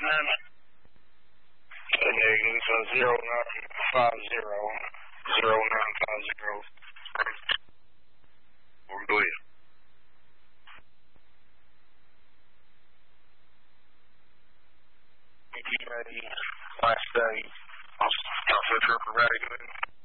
Amendment. Negative 0950. Go ahead. Last day, I'll set her for ready.